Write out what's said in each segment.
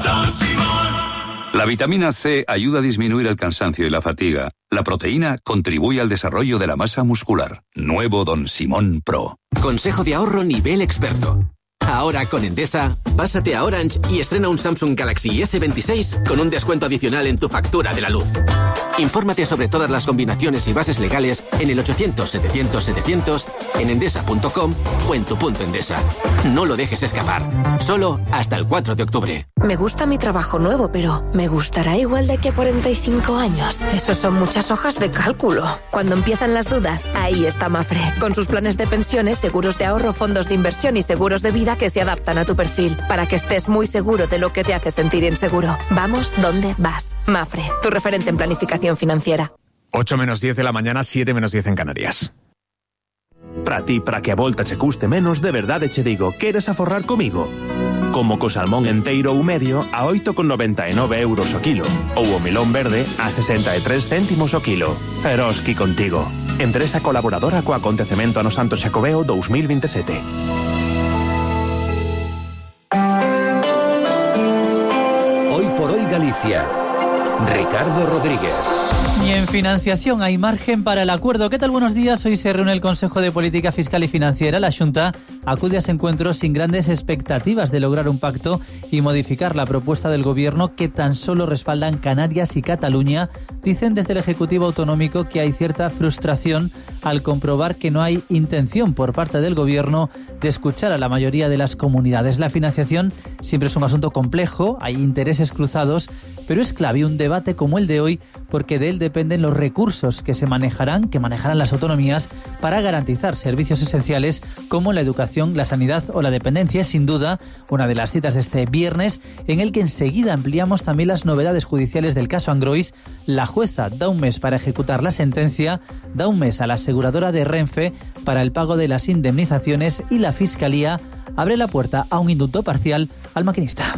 Don Simón. La vitamina C ayuda a disminuir el cansancio y la fatiga. La proteína contribuye al desarrollo de la masa muscular. Nuevo Don Simón Pro. Consejo de ahorro nivel experto. Ahora con Endesa, pásate a Orange y estrena un Samsung Galaxy S26 con un descuento adicional en tu factura de la luz. Infórmate sobre todas las combinaciones y bases legales en el 800-700-700, en endesa.com o en tu punto Endesa. No lo dejes escapar. Solo hasta el 4 de octubre. Me gusta mi trabajo nuevo, pero ¿me gustará igual de que 45 años? Esos son muchas hojas de cálculo. Cuando empiezan las dudas, ahí está Mafre. Con sus planes de pensiones, seguros de ahorro, fondos de inversión y seguros de vida que se adaptan a tu perfil, para que estés muy seguro de lo que te hace sentir inseguro. Vamos donde vas. Mafre, tu referente en planificación financiera. 8 menos 10 de la mañana, 7 menos 10 en Canarias. Para que a volta che custe menos, de verdade che digo, queres aforrar comigo? Como co salmón enteiro ou medio a 8,99 euros o kilo, ou o melón verde a 63 céntimos o kilo. Eroski contigo. Empresa colaboradora co acontecemento Ano Santo Xacobeo 2027. Hoy por hoy Galicia. Ricardo Rodríguez. Y en financiación hay margen para el acuerdo. ¿Qué tal? Buenos días. Hoy se reúne el Consejo de Política Fiscal y Financiera. La Xunta acude a ese encuentro sin grandes expectativas de lograr un pacto y modificar la propuesta del Gobierno que tan solo respaldan Canarias y Cataluña. Dicen desde el Ejecutivo Autonómico que hay cierta frustración al comprobar que no hay intención por parte del Gobierno de escuchar a la mayoría de las comunidades. La financiación siempre es un asunto complejo, hay intereses cruzados, pero es clave un debate como el de hoy porque de él dependen los recursos que manejarán las autonomías para garantizar servicios esenciales como la educación, la sanidad o la dependencia. Es sin duda una de las citas de este viernes, en el que enseguida ampliamos también las novedades judiciales del caso Angrois. La jueza da un mes para ejecutar la sentencia, da un mes a la aseguradora de Renfe para el pago de las indemnizaciones y la Fiscalía abre la puerta a un indulto parcial al maquinista.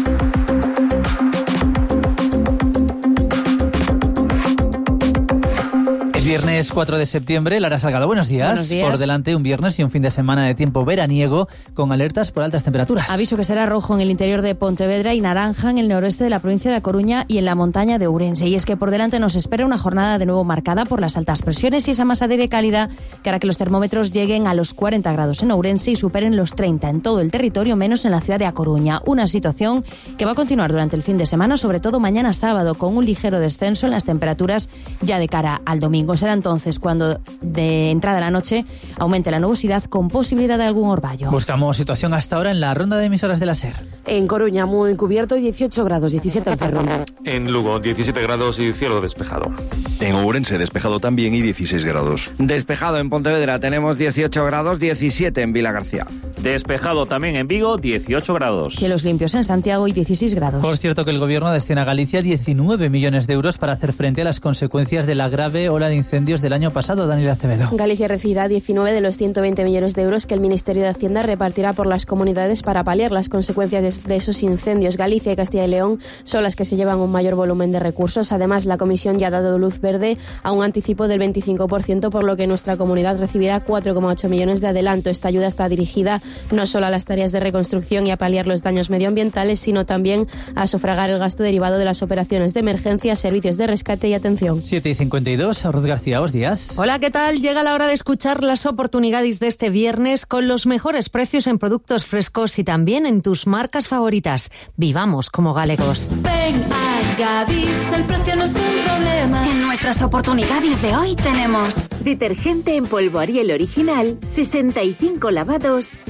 Viernes 4 de septiembre, Lara Salgado, buenos días. Buenos días. Por delante un viernes y un fin de semana de tiempo veraniego con alertas por altas temperaturas. Aviso que será rojo en el interior de Pontevedra y naranja en el noroeste de la provincia de A Coruña y en la montaña de Ourense. Y es que por delante nos espera una jornada de nuevo marcada por las altas presiones y esa masa de aire cálida que hará que los termómetros lleguen a los 40 grados en Ourense y superen los 30 en todo el territorio, menos en la ciudad de A Coruña. Una situación que va a continuar durante el fin de semana, sobre todo mañana sábado, con un ligero descenso en las temperaturas ya de cara al domingo. Será entonces cuando de entrada a la noche aumente la nubosidad con posibilidad de algún orvallo. Buscamos situación hasta ahora en la ronda de emisoras de la SER. En Coruña muy cubierto y 18 grados, 17 en Ferrol. En Lugo 17 grados y cielo despejado. En Ourense despejado también y 16 grados. Despejado en Pontevedra tenemos 18 grados, 17 en Vilagarcía. Despejado también en Vigo, 18 grados. Cielos limpios en Santiago y 16 grados. Por cierto que el Gobierno destina a Galicia 19 millones de euros para hacer frente a las consecuencias de la grave ola de incendios del año pasado. Daniela Acevedo. Galicia recibirá 19 de los 120 millones de euros que el Ministerio de Hacienda repartirá por las comunidades para paliar las consecuencias de esos incendios. Galicia y Castilla y León son las que se llevan un mayor volumen de recursos. Además, la Comisión ya ha dado luz verde a un anticipo del 25%, por lo que nuestra comunidad recibirá 4,8 millones de adelanto. Esta ayuda está dirigida no solo a las tareas de reconstrucción y a paliar los daños medioambientales, sino también a sufragar el gasto derivado de las operaciones de emergencia, servicios de rescate y atención. 7:52, Ruth García, buenos días. Hola, ¿qué tal? Llega la hora de escuchar las oportunidades de este viernes con los mejores precios en productos frescos y también en tus marcas favoritas. Vivamos como galegos. Ven a Gadis, el precio no es un problema. En nuestras oportunidades de hoy tenemos detergente en polvo Ariel original, 65 lavados,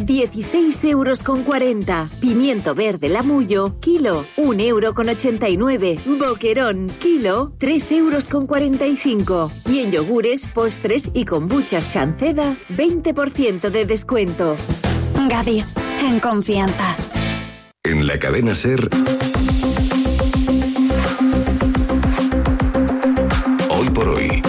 16,40 €. Pimiento verde Lamullo, kilo, 1,89 €. Boquerón, kilo, 3,45 €. Y en yogures, postres y kombuchas Shanceda, 20% de descuento. Gadis, en confianza. En la cadena SER, hoy por hoy.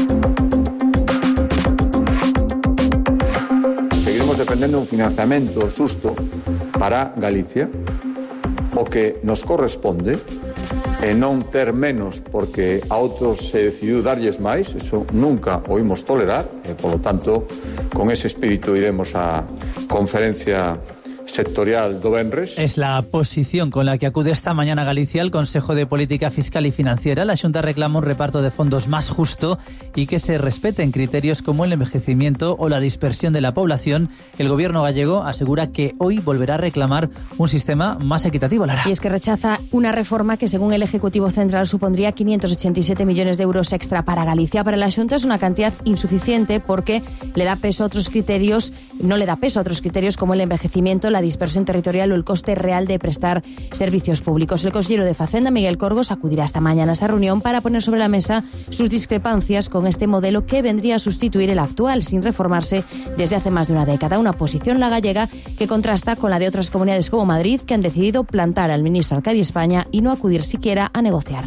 Seguiremos defendendo un financiamento xusto para Galicia, o que nos corresponde, e non ter menos porque a outros se decidiu darlles máis. Eso nunca o imos tolerar e, polo tanto, con ese espírito iremos á conferencia sectorial do venres. Es la posición con la que acude esta mañana Galicia al Consejo de Política Fiscal y Financiera. La Xunta reclama un reparto de fondos más justo y que se respeten criterios como el envejecimiento o la dispersión de la población. El gobierno gallego asegura que hoy volverá a reclamar un sistema más equitativo, Lara. Y es que rechaza una reforma que, según el Ejecutivo Central, supondría 587 millones de euros extra para Galicia. Para la Xunta es una cantidad insuficiente porque le da peso a otros criterios, no le da peso a otros criterios como el envejecimiento, la dispersión territorial o el coste real de prestar servicios públicos. El consejero de Facenda, Miguel Corgos, acudirá esta mañana a esa reunión para poner sobre la mesa sus discrepancias con este modelo que vendría a sustituir el actual sin reformarse desde hace más de una década. Una posición, la gallega, que contrasta con la de otras comunidades como Madrid, que han decidido plantar al ministro Arcadi España y no acudir siquiera a negociar.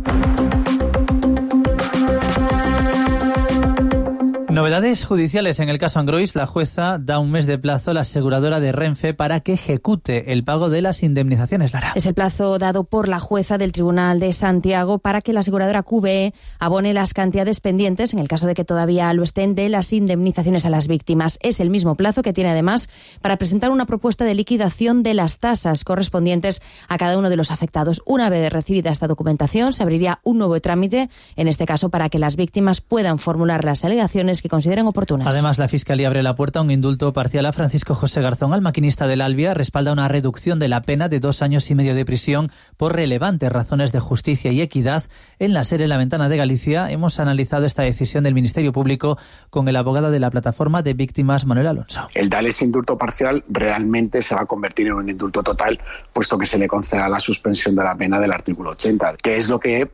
Novedades judiciales en el caso Angrois. La jueza da un mes de plazo a la aseguradora de Renfe para que ejecute el pago de las indemnizaciones, Lara. Es el plazo dado por la jueza del Tribunal de Santiago para que la aseguradora QBE abone las cantidades pendientes, en el caso de que todavía lo estén, de las indemnizaciones a las víctimas. Es el mismo plazo que tiene además para presentar una propuesta de liquidación de las tasas correspondientes a cada uno de los afectados. Una vez recibida esta documentación, se abriría un nuevo trámite, en este caso para que las víctimas puedan formular las alegaciones que consideren oportunas. Además, la Fiscalía abre la puerta a un indulto parcial a Francisco José Garzón, al maquinista del Albia. Respalda una reducción de la pena de 2 años y medio de prisión por relevantes razones de justicia y equidad. En la serie La Ventana de Galicia hemos analizado esta decisión del Ministerio Público con el abogado de la plataforma de víctimas, Manuel Alonso. El dar ese indulto parcial realmente se va a convertir en un indulto total, puesto que se le concederá la suspensión de la pena del artículo 80, que es lo que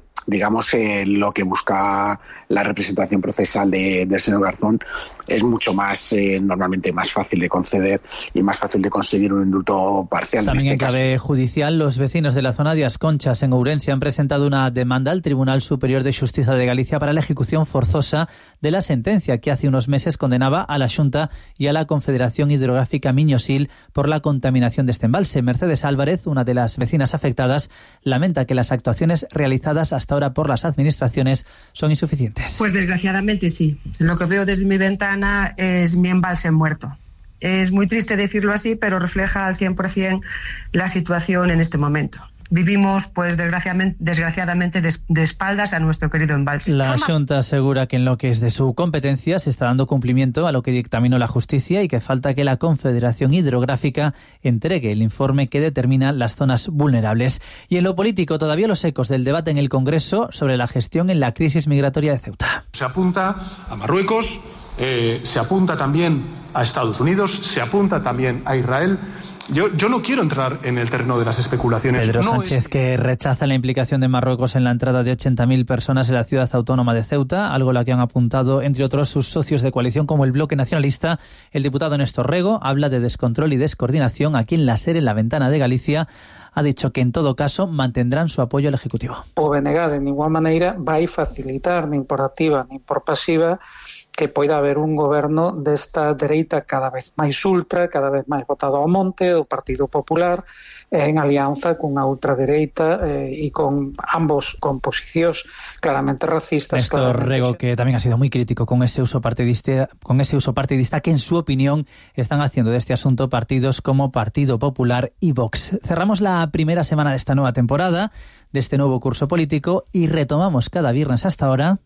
lo que busca la representación procesal del señor Garzón. Es mucho más, normalmente más fácil de conceder y más fácil de conseguir un indulto parcial. También en clave judicial, los vecinos de la zona de As Conchas, en Ourense, han presentado una demanda al Tribunal Superior de Justicia de Galicia para la ejecución forzosa de la sentencia que hace unos meses condenaba a la Xunta y a la Confederación Hidrográfica Miño-Sil por la contaminación de este embalse. Mercedes Álvarez, una de las vecinas afectadas, lamenta que las actuaciones realizadas hasta ahora por las administraciones son insuficientes. Pues desgraciadamente sí. Lo que veo desde mi ventana es mi embalse muerto. Es muy triste decirlo así, pero refleja al 100% la situación en este momento. Vivimos, pues desgraciadamente, de espaldas a nuestro querido embalse. La Xunta asegura que en lo que es de su competencia se está dando cumplimiento a lo que dictaminó la justicia y que falta que la Confederación Hidrográfica entregue el informe que determina las zonas vulnerables. Y en lo político, todavía los ecos del debate en el Congreso sobre la gestión en la crisis migratoria de Ceuta. Se apunta a Marruecos, se apunta también a Estados Unidos, se apunta también a Israel. Yo no quiero entrar en el terreno de las especulaciones. Pedro Sánchez, que rechaza la implicación de Marruecos en la entrada de 80.000 personas en la ciudad autónoma de Ceuta, algo a lo que han apuntado, entre otros, sus socios de coalición como el Bloque Nacionalista. El diputado Néstor Rego habla de descontrol y descoordinación. Aquí en la serie La Ventana de Galicia ha dicho que en todo caso mantendrán su apoyo al Ejecutivo. O BNG de ninguna maneira vai facilitar, nin por activa nin por pasiva, que poida haber un goberno desta dereita cada vez máis ultra, cada vez máis votado ao monte, do Partido Popular, en alianza cunha ultradereita e con ambos con posicións claramente racistas. Néstor Rego, que también ha sido muy crítico con ese uso partidista que en su opinión están haciendo de este asunto partidos como Partido Popular y Vox. Cerramos la primera semana de esta nueva temporada, de este nuevo curso político, y retomamos cada viernes hasta ahora.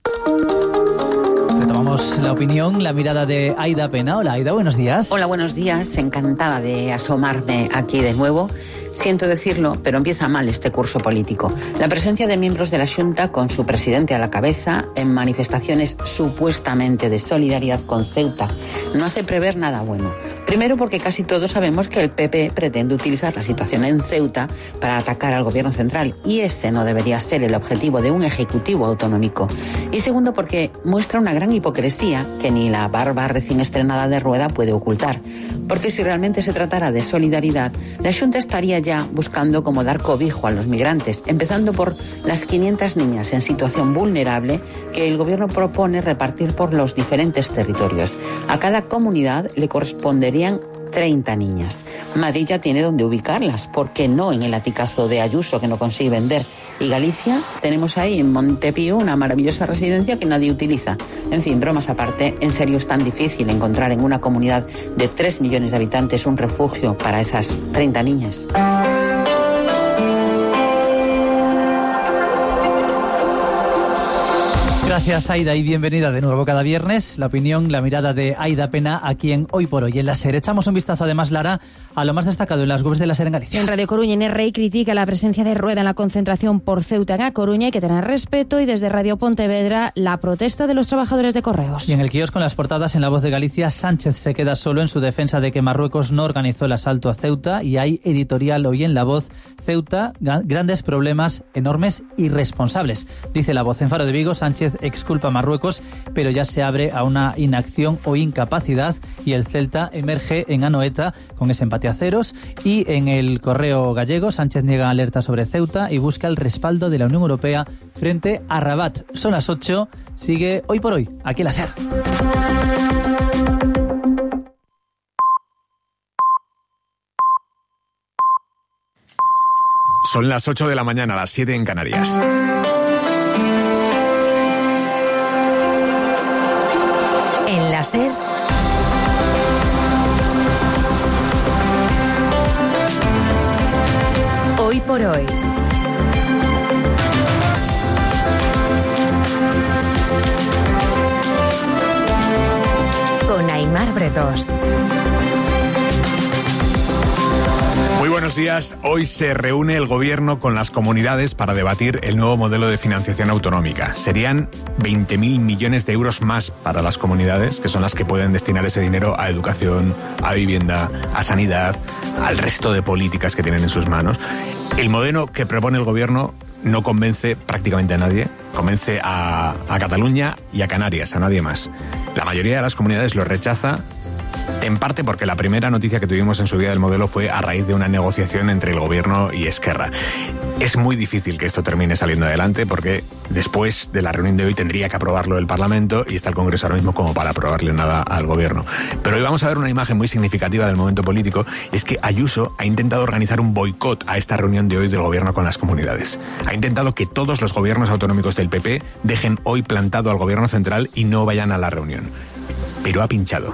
Retomamos la opinión, la mirada de Aida Pena. Hola, Aida, buenos días. Hola, buenos días. Encantada de asomarme aquí de nuevo. Siento decirlo, pero empieza mal este curso político. La presencia de miembros de la Xunta con su presidente a la cabeza en manifestaciones supuestamente de solidaridad con Ceuta no hace prever nada bueno. Primero porque casi todos sabemos que el PP pretende utilizar la situación en Ceuta para atacar al gobierno central y ese no debería ser el objetivo de un ejecutivo autonómico. Y segundo porque muestra una gran hipocresía que ni la barba recién estrenada de Rueda puede ocultar. Porque si realmente se tratara de solidaridad, la Xunta estaría ya buscando cómo dar cobijo a los migrantes, empezando por las 500 niñas en situación vulnerable que el gobierno propone repartir por los diferentes territorios. A cada comunidad le corresponderían 30 niñas. Madrid ya tiene donde ubicarlas, ¿por qué no en el Aticazo de Ayuso, que no consigue vender? Y Galicia, tenemos ahí en Montepío una maravillosa residencia que nadie utiliza. En fin, bromas aparte, en serio es tan difícil encontrar en una comunidad de 3 millones de habitantes un refugio para esas 30 niñas. Gracias, Aida, y bienvenida de nuevo cada viernes. La opinión, la mirada de Aida Pena aquí en Hoy por Hoy en la SER. Echamos un vistazo además, Lara, a lo más destacado en las webs de la SER en Galicia. En Radio Coruña, Inés Rey critica la presencia de Rueda en la concentración por Ceuta en A Coruña. Hay que tener respeto. Y desde Radio Pontevedra, la protesta de los trabajadores de Correos. Y en el quiosco, con las portadas en La Voz de Galicia, Sánchez se queda solo en su defensa de que Marruecos no organizó el asalto a Ceuta. Y hay editorial hoy en La Voz: Ceuta, grandes problemas, enormes, irresponsables. Dice La Voz. En Faro de Vigo, Sánchez exculpa a Marruecos, pero ya se abre a una inacción o incapacidad, y el Celta emerge en Anoeta con ese empate a ceros. Y en el Correo gallego, Sánchez niega alerta sobre Ceuta y busca el respaldo de la Unión Europea frente a Rabat. Son las 8, sigue Hoy por Hoy, aquí en la SER. Son las 8 de la mañana, las 7 en Canarias. En la SER, Hoy por Hoy. Con Aimar Bretos. Muy buenos días. Hoy se reúne el Gobierno con las comunidades para debatir el nuevo modelo de financiación autonómica. Serían 20.000 millones de euros más para las comunidades, que son las que pueden destinar ese dinero a educación, a vivienda, a sanidad, al resto de políticas que tienen en sus manos. El modelo que propone el Gobierno no convence prácticamente a nadie. Convence a Cataluña y a Canarias, a nadie más. La mayoría de las comunidades lo rechaza, en parte porque la primera noticia que tuvimos en su día del modelo fue a raíz de una negociación entre el Gobierno y Esquerra. Es muy difícil que esto termine saliendo adelante porque después de la reunión de hoy tendría que aprobarlo el Parlamento y está el Congreso ahora mismo como para aprobarle nada al Gobierno. Pero hoy vamos a ver una imagen muy significativa del momento político, y es que Ayuso ha intentado organizar un boicot a esta reunión de hoy del Gobierno con las comunidades. Ha intentado que todos los gobiernos autonómicos del PP dejen hoy plantado al Gobierno central y no vayan a la reunión. Pero ha pinchado.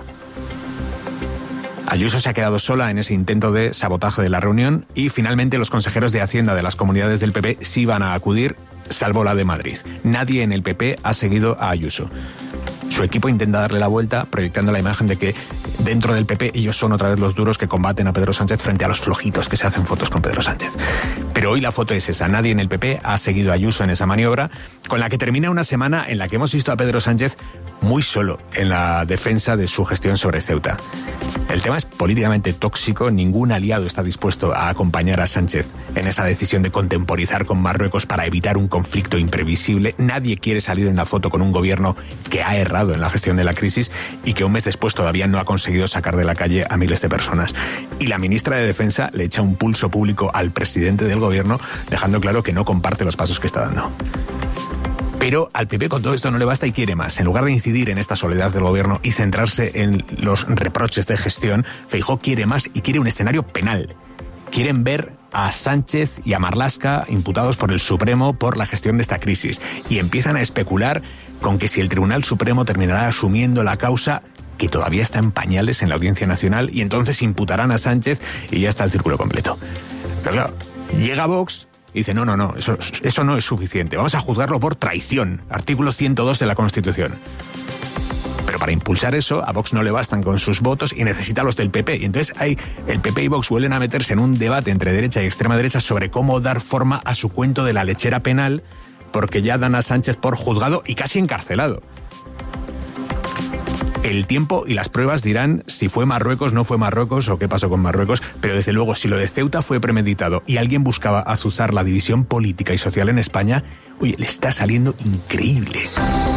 Ayuso se ha quedado sola en ese intento de sabotaje de la reunión y finalmente los consejeros de Hacienda de las comunidades del PP sí van a acudir, salvo la de Madrid. Nadie en el PP ha seguido a Ayuso. Su equipo intenta darle la vuelta, proyectando la imagen de que dentro del PP ellos son otra vez los duros que combaten a Pedro Sánchez frente a los flojitos que se hacen fotos con Pedro Sánchez. Pero hoy la foto es esa. Nadie en el PP ha seguido a Ayuso en esa maniobra, con la que termina una semana en la que hemos visto a Pedro Sánchez muy solo en la defensa de su gestión sobre Ceuta. El tema es políticamente tóxico. Ningún aliado está dispuesto a acompañar a Sánchez en esa decisión de contemporizar con Marruecos para evitar un conflicto imprevisible. Nadie quiere salir en la foto con un gobierno que ha errado en la gestión de la crisis y que un mes después todavía no ha conseguido sacar de la calle a miles de personas. Y la ministra de Defensa le echa un pulso público al presidente del gobierno, dejando claro que no comparte los pasos que está dando. Pero al PP con todo esto no le basta y quiere más. En lugar de incidir en esta soledad del gobierno y centrarse en los reproches de gestión, Feijóo quiere más y quiere un escenario penal. Quieren ver a Sánchez y a Marlaska imputados por el Supremo por la gestión de esta crisis. Y empiezan a especular con que si el Tribunal Supremo terminará asumiendo la causa, que todavía está en pañales en la Audiencia Nacional, y entonces imputarán a Sánchez y ya está el círculo completo. Pero claro, llega Vox y dice, no, eso no es suficiente. Vamos a juzgarlo por traición. Artículo 102 de la Constitución. Pero para impulsar eso, a Vox no le bastan con sus votos y necesita los del PP. Y entonces el PP y Vox vuelven a meterse en un debate entre derecha y extrema derecha sobre cómo dar forma a su cuento de la lechera penal, porque ya dan a Sánchez por juzgado y casi encarcelado. El tiempo y las pruebas dirán si fue Marruecos, no fue Marruecos o qué pasó con Marruecos, pero desde luego si lo de Ceuta fue premeditado y alguien buscaba azuzar la división política y social en España, oye, le está saliendo increíble.